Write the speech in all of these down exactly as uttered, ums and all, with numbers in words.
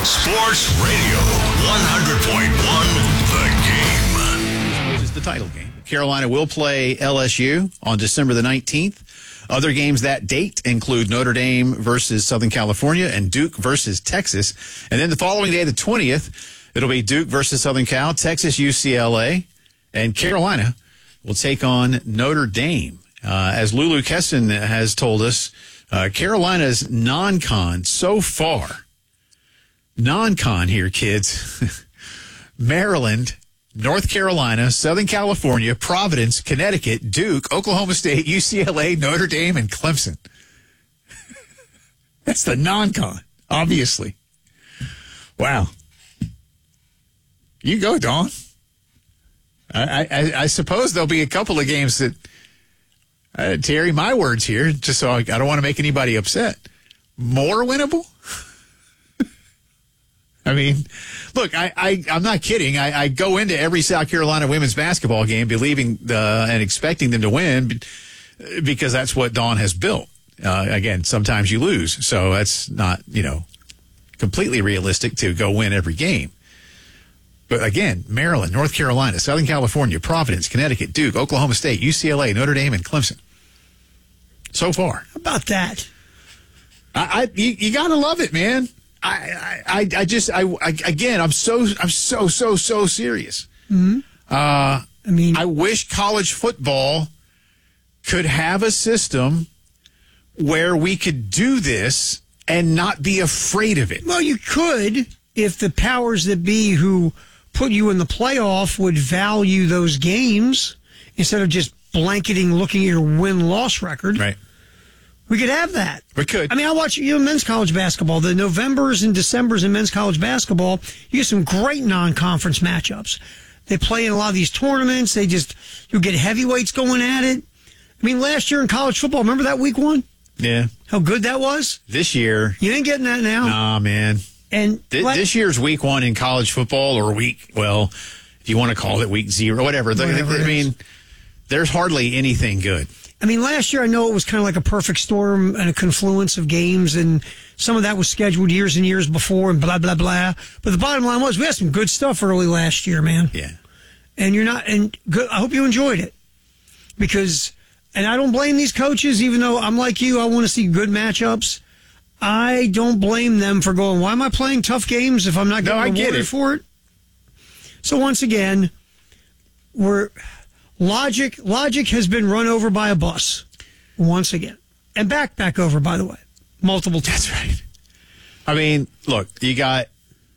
Sports Radio one hundred point one, The Game. Which is the title game. Carolina will play L S U on December the nineteenth. Other games that date include Notre Dame versus Southern California and Duke versus Texas. And then the following day, the twentieth, it'll be Duke versus Southern Cal, Texas, U C L A, and Carolina will take on Notre Dame. Uh, as Lulu Keston has told us, uh, Carolina's non-con so far, non-con here, kids, Maryland, North Carolina, Southern California, Providence, Connecticut, Duke, Oklahoma State, U C L A, Notre Dame, and Clemson. That's the non-con, obviously. Wow. You go, Dawn. I, I, I suppose there'll be a couple of games that, uh, Terry, my words here, just so I, I don't want to make anybody upset. More winnable? I mean, look, I, I, I'm not kidding. I, I go into every South Carolina women's basketball game believing the, and expecting them to win because that's what Dawn has built. Uh, again, sometimes you lose, so that's not, you know, completely realistic to go win every game. But again, Maryland, North Carolina, Southern California, Providence, Connecticut, Duke, Oklahoma State, U C L A, Notre Dame, and Clemson. So far. How about that? I, I you, you got to love it, man. I, I, I just, I, I, again, I'm so, I'm so, so, so serious. Mm-hmm. Uh, I mean, I wish college football could have a system where we could do this and not be afraid of it. Well, you could if the powers that be who put you in the playoff would value those games instead of just blanketing looking at your win-loss record. Right. We could have that. We could. I mean, I watch you know, men's college basketball. The Novembers and Decembers in men's college basketball, you get some great non-conference matchups. They play in a lot of these tournaments. They just, you'll get heavyweights going at it. I mean, last year in college football, remember that week one? Yeah. How good that was? This year. You ain't getting that now. Nah, man. And Th- let, this year's week one in college football, or week, well, if you want to call it week zero, whatever. The, Whatever I mean, there's hardly anything good. I mean, last year I know it was kind of like a perfect storm and a confluence of games, and some of that was scheduled years and years before, and blah blah blah. But the bottom line was we had some good stuff early last year, man. Yeah. And you're not, and good, I hope you enjoyed it, because, and I don't blame these coaches, even though I'm like you, I want to see good matchups. I don't blame them for going, why am I playing tough games if I'm not No, I getting get rewarded it. for it? So once again, we're logic. Logic has been run over by a bus once again, and back back over. By the way, multiple times. That's right. I mean, look, you got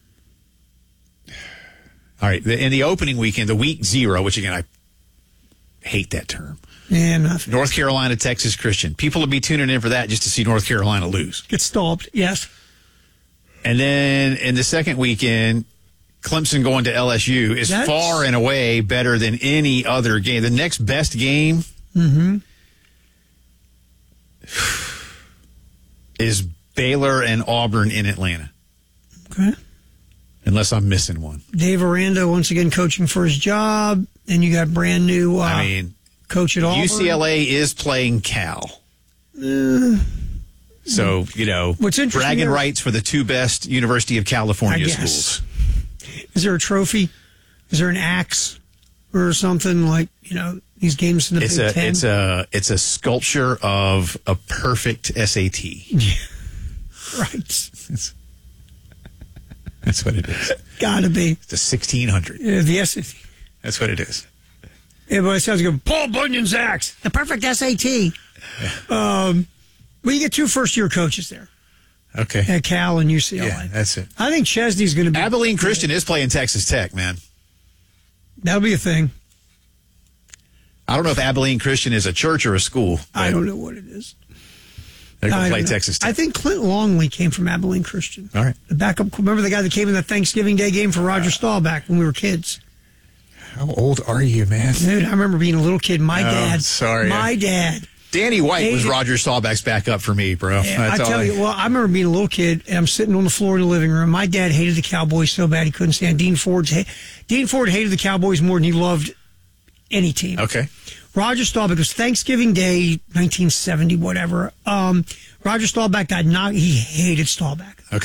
all right the, in the opening weekend, the week zero, which again I hate that term. Yeah, nothing. North Carolina, Texas Christian. People will be tuning in for that just to see North Carolina lose. Get stomped. Yes. And then in the second weekend, Clemson going to L S U is That's... far and away better than any other game. The next best game mm-hmm. is Baylor and Auburn in Atlanta. Okay. Unless I'm missing one. Dave Aranda once again coaching for his job, and you got brand new. Uh, I mean, coach at Auburn. U C L A is playing Cal. Uh, so, you know, what's interesting bragging there, rights for the two best University of California schools. Is there a trophy? Is there an axe or something like, you know, these games in the It's Big a Ten? it's a it's a sculpture of a perfect S A T. Yeah. Right. It's, that's what it is. Gotta be. It's a sixteen hundred. Yeah, the S A T. That's what it is. Yeah, but it sounds good. Paul Bunyan's axe. The perfect S A T. Yeah. Um, well, you get two first-year coaches there. Okay. At Cal and U C L A. Yeah, that's it. I think Chesney's going to be... Abilene Christian is playing Texas Tech, man. That'll be a thing. I don't know if Abilene Christian is a church or a school. I don't know what it is. They're going I to play don't know. Texas Tech. I think Clint Longley came from Abilene Christian. All right. The backup... Remember the guy that came in the Thanksgiving Day game for Roger Staubach when we were kids? How old are you, man? Dude, I remember being a little kid. My Oh, dad... sorry. My dad... Danny White Hey, was Roger Staubach's backup for me, bro. Yeah, That's I all tell you, well, I remember being a little kid, and I'm sitting on the floor in the living room. My dad hated the Cowboys so bad he couldn't stand Dean Ford's. Ha- Dean Ford hated the Cowboys more than he loved any team. Okay. Roger Staubach, it was Thanksgiving Day, nineteen seventy, whatever. Um, Roger Staubach got knocked. He hated Staubach.